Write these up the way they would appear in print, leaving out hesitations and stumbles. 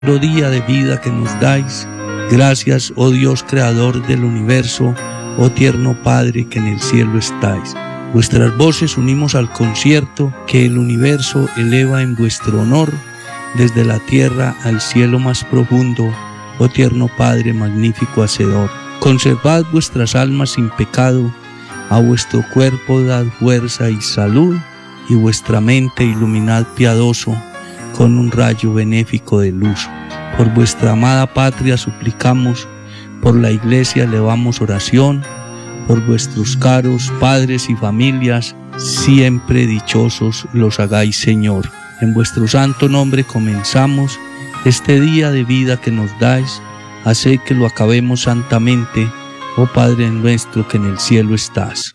otro día de vida que nos dais. Gracias, oh Dios creador del universo, oh tierno Padre que en el cielo estáis. Vuestras voces unimos al concierto que el universo eleva en vuestro honor, desde la tierra al cielo más profundo, oh tierno Padre magnífico hacedor. Conservad vuestras almas sin pecado, a vuestro cuerpo dad fuerza y salud, y vuestra mente iluminad piadoso con un rayo benéfico de luz. Por vuestra amada patria suplicamos, por la iglesia elevamos oración, por vuestros caros padres y familias, siempre dichosos los hagáis, Señor. En vuestro santo nombre comenzamos este día de vida que nos dais, haced que lo acabemos santamente, oh Padre nuestro que en el cielo estás.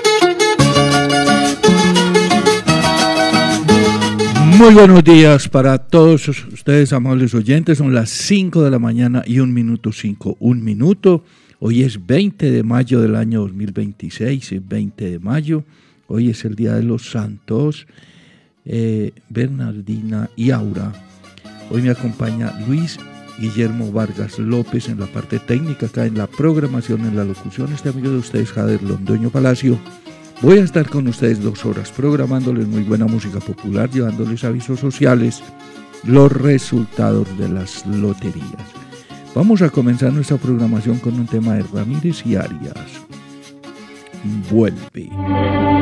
Muy buenos días para todos ustedes, amables oyentes. Son las 5 de la mañana y 1 minuto 5. Hoy es 20 de mayo del año 2026, es 20 de mayo. Hoy es el Día de los Santos, Bernardina y Aura. Hoy me acompaña Luis Guillermo Vargas López en la parte técnica, acá en la programación, en la locución. Este amigo de ustedes, Jader Londoño Palacio. Voy a estar con ustedes 2 horas programándoles muy buena música popular, llevándoles avisos sociales, los resultados de las loterías. Vamos a comenzar nuestra programación con un tema de Ramírez y Arias. Vuelve.